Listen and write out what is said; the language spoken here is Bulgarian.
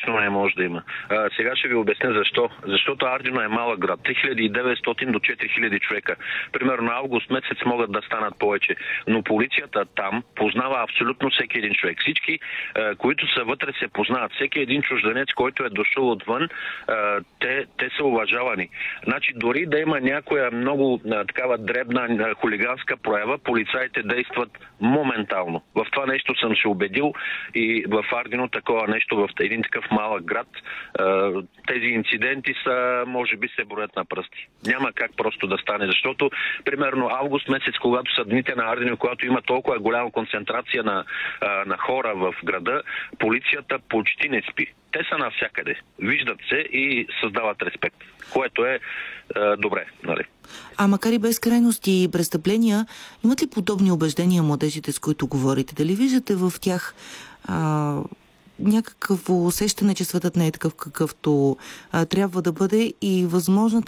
точно не може да има. Сега ще ви обясня защо. Защото Ардино е малък град. 3900 до 4000 човека. Примерно август месец могат да станат повече. Но полицията там познава абсолютно всеки един човек. Всички, които са вътре, се познават. Всеки един чужденец, който е дошъл отвън, те са уважавани. Значи дори да има някоя много такава дребна хулиганска проява, полицаите действат моментално. В това нещо съм се убедил и в Ардино такова нещо в един такъв малък град. Тези инциденти са, може би, се броят на пръсти. Няма как просто да стане, защото примерно август месец, когато са дните на Ардино, когато има толкова голяма концентрация на хора в града, полицията почти не спи. Те са навсякъде. Виждат се и създават респект, което е добре, нали? А макар и без крайности и престъпления, имат ли подобни убеждения младежите, с които говорите? Дали виждате в тях някакво усещане, че светът не е такъв какъвто трябва да бъде и възможната